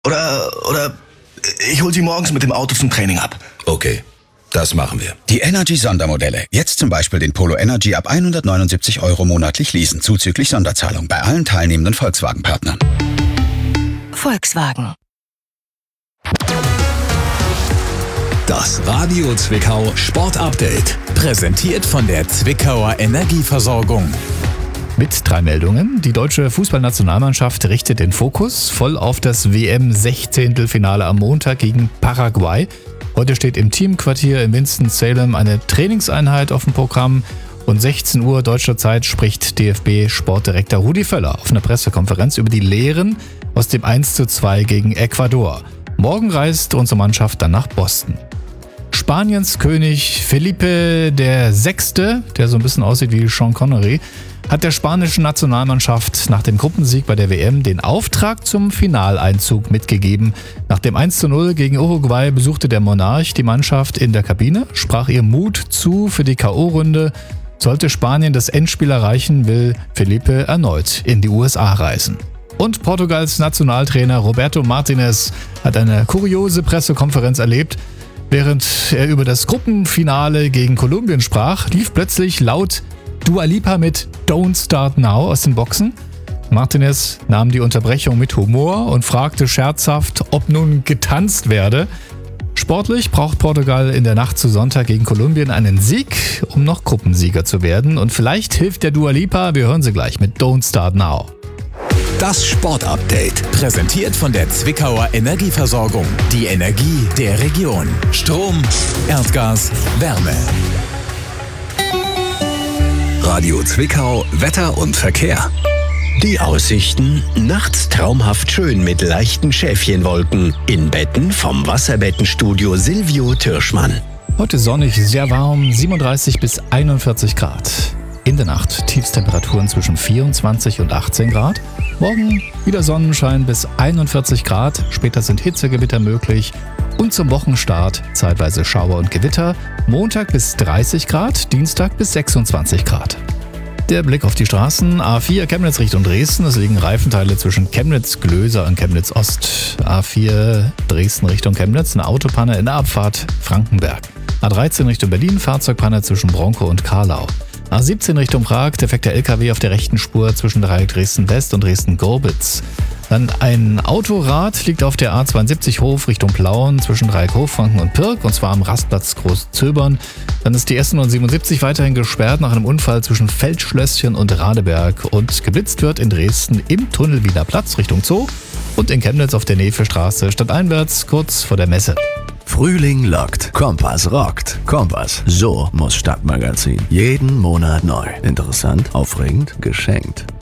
Oder ich hol Sie morgens mit dem Auto zum Training ab. Okay, das machen wir. Die Energy-Sondermodelle. Jetzt zum Beispiel den Polo Energy ab 179 € monatlich leasen, zuzüglich Sonderzahlung bei allen teilnehmenden Volkswagen-Partnern. Volkswagen. Das Radio Zwickau Sport Update. Präsentiert von der Zwickauer Energieversorgung. Mit 3 Meldungen. Die deutsche Fußballnationalmannschaft richtet den Fokus voll auf das WM-16-Finale am Montag gegen Paraguay. Heute steht im Teamquartier in Winston-Salem eine Trainingseinheit auf dem Programm. Und 16 Uhr deutscher Zeit spricht DFB-Sportdirektor Rudi Völler auf einer Pressekonferenz über die Lehren aus dem 1:2 gegen Ecuador. Morgen reist unsere Mannschaft dann nach Boston. Spaniens König Felipe VI., der so ein bisschen aussieht wie Sean Connery, hat der spanischen Nationalmannschaft nach dem Gruppensieg bei der WM den Auftrag zum Finaleinzug mitgegeben. Nach dem 1:0 gegen Uruguay besuchte der Monarch die Mannschaft in der Kabine, sprach ihr Mut zu für die K.O.-Runde. Sollte Spanien das Endspiel erreichen, will Felipe erneut in die USA reisen. Und Portugals Nationaltrainer Roberto Martinez hat eine kuriose Pressekonferenz erlebt. Während er über das Gruppenfinale gegen Kolumbien sprach, lief plötzlich laut Dua Lipa mit Don't Start Now aus den Boxen. Martinez nahm die Unterbrechung mit Humor und fragte scherzhaft, ob nun getanzt werde. Sportlich braucht Portugal in der Nacht zu Sonntag gegen Kolumbien einen Sieg, um noch Gruppensieger zu werden. Und vielleicht hilft der Dua Lipa, wir hören sie gleich mit Don't Start Now. Das Sportupdate. Präsentiert von der Zwickauer Energieversorgung. Die Energie der Region. Strom, Erdgas, Wärme. Radio Zwickau, Wetter und Verkehr. Die Aussichten: nachts traumhaft schön mit leichten Schäfchenwolken. In Betten vom Wasserbettenstudio Silvio Türschmann. Heute sonnig, sehr warm, 37 bis 41 Grad. In der Nacht Tiefstemperaturen zwischen 24 und 18 Grad. Morgen wieder Sonnenschein bis 41 Grad. Später sind Hitzegewitter möglich. Und zum Wochenstart zeitweise Schauer und Gewitter. Montag bis 30 Grad, Dienstag bis 26 Grad. Der Blick auf die Straßen. A4 Chemnitz Richtung Dresden. Es liegen Reifenteile zwischen Chemnitz-Glöser und Chemnitz-Ost. A4 Dresden Richtung Chemnitz. Eine Autopanne in der Abfahrt Frankenberg. A13 Richtung Berlin. Fahrzeugpanne zwischen Bronco und Karlau. A17 Richtung Prag, defekter LKW auf der rechten Spur zwischen Dreieck Dresden-West und Dresden-Gorbitz. Dann ein Autorad liegt auf der A72 Hof Richtung Plauen zwischen Dreieck Hochfranken und Pirk, und zwar am Rastplatz Großzöbern. Dann ist die S77 weiterhin gesperrt nach einem Unfall zwischen Feldschlösschen und Radeberg, und geblitzt wird in Dresden im Tunnel Wiener Platz Richtung Zoo und in Chemnitz auf der Nevestraße stadteinwärts kurz vor der Messe. Frühling lockt, Kompass rockt. Kompass, so muss Stadtmagazin. Jeden Monat neu. Interessant, aufregend, geschenkt.